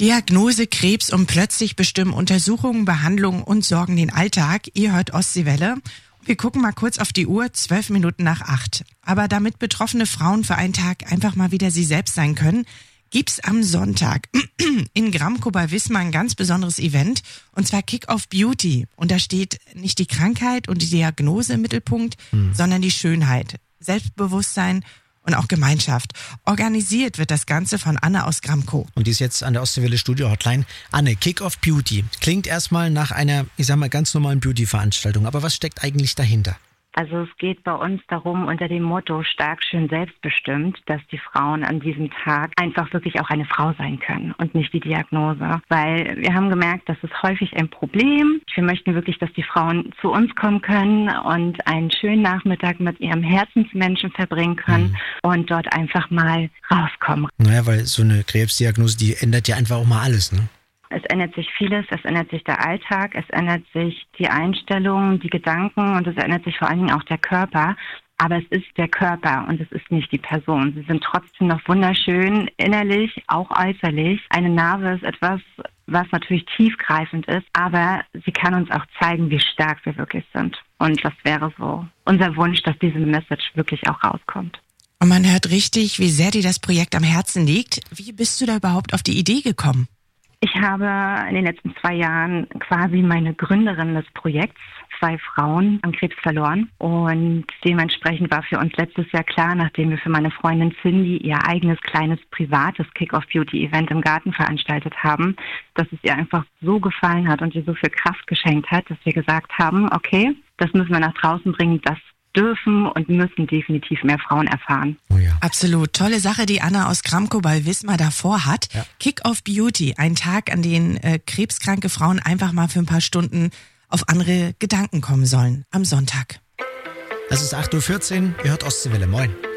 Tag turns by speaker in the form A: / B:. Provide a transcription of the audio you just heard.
A: Diagnose Krebs und plötzlich bestimmen Untersuchungen, Behandlungen und Sorgen den Alltag. Ihr hört Ostseewelle. Wir gucken mal kurz auf die Uhr, 12 Minuten nach 8. Aber damit betroffene Frauen für einen Tag einfach mal wieder sie selbst sein können, gibt's am Sonntag in Gramkow bei Wismar ein ganz besonderes Event, und zwar Kick-Off Beauty. Und da steht nicht die Krankheit und die Diagnose im Mittelpunkt, sondern die Schönheit, Selbstbewusstsein und auch Gemeinschaft. Organisiert wird das Ganze von Anne aus Gramkow.
B: Und die ist jetzt an der Ostseewelle Studio Hotline. Anne, Kick-Off Beauty. Klingt erstmal nach einer, ganz normalen Beauty-Veranstaltung. Aber was steckt eigentlich dahinter?
C: Also es geht bei uns darum, unter dem Motto stark, schön, selbstbestimmt, dass die Frauen an diesem Tag einfach wirklich auch eine Frau sein können und nicht die Diagnose. Weil wir haben gemerkt, das ist häufig ein Problem. Wir möchten wirklich, dass die Frauen zu uns kommen können und einen schönen Nachmittag mit ihrem Herzensmenschen verbringen können und dort einfach mal rauskommen.
B: Naja, weil so eine Krebsdiagnose, die ändert ja einfach auch mal alles, ne?
C: Es ändert sich vieles, es ändert sich der Alltag, es ändert sich die Einstellung, die Gedanken und es ändert sich vor allen Dingen auch der Körper. Aber es ist der Körper und es ist nicht die Person. Sie sind trotzdem noch wunderschön, innerlich, auch äußerlich. Eine Narbe ist etwas, was natürlich tiefgreifend ist, aber sie kann uns auch zeigen, wie stark wir wirklich sind. Und das wäre so unser Wunsch, dass diese Message wirklich auch rauskommt.
A: Und man hört richtig, wie sehr dir das Projekt am Herzen liegt. Wie bist du da überhaupt auf die Idee gekommen?
C: Ich habe in den letzten 2 Jahren quasi meine Gründerin des Projekts, 2 Frauen, an Krebs verloren. Und dementsprechend war für uns letztes Jahr klar, nachdem wir für meine Freundin Cindy ihr eigenes kleines privates Kick-Off-Beauty-Event im Garten veranstaltet haben, dass es ihr einfach so gefallen hat und ihr so viel Kraft geschenkt hat, dass wir gesagt haben, okay, das müssen wir nach draußen bringen, das dürfen und müssen definitiv mehr Frauen erfahren.
B: Oh ja.
A: Absolut. Tolle Sache, die Anna aus Gramkow bei Wismar davor hat. Ja. Kick-Off Beauty, ein Tag, an den krebskranke Frauen einfach mal für ein paar Stunden auf andere Gedanken kommen sollen. Am Sonntag.
B: Es ist 8:14 Uhr, ihr hört Ostseewelle. Moin.